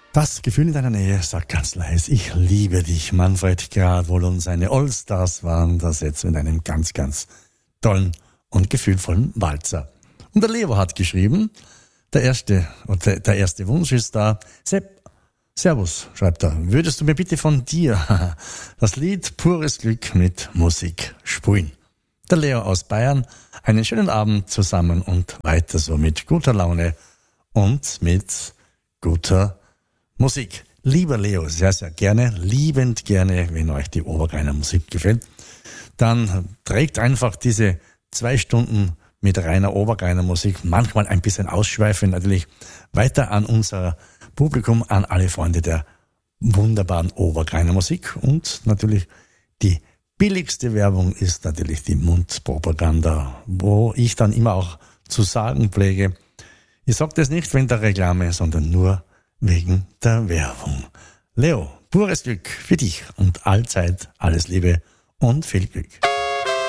Das Gefühl in deiner Nähe sagt ganz leise, ich liebe dich. Manfred Gradwohl und seine Allstars waren das jetzt mit einem ganz, ganz tollen und gefühlvollen Walzer. Und der Leo hat geschrieben, der erste Wunsch ist da. Sepp, Servus, schreibt er. Würdest du mir bitte von dir das Lied Pures Glück mit Musik spielen? Der Leo aus Bayern, einen schönen Abend zusammen und weiter so mit guter Laune und mit guter Musik. Lieber Leo, sehr, sehr gerne, liebend gerne, wenn euch die Obergreiner Musik gefällt, dann trägt einfach diese 2 Stunden mit reiner Obergreiner Musik, manchmal ein bisschen ausschweifend natürlich, weiter an unser Publikum, an alle Freunde der wunderbaren Obergreiner Musik. Und natürlich die billigste Werbung ist natürlich die Mundpropaganda, wo ich dann immer auch zu sagen pflege, ich sage das nicht wegen der Reklame, sondern nur wegen der Werbung. Leo, pures Glück für dich und allzeit alles Liebe und viel Glück.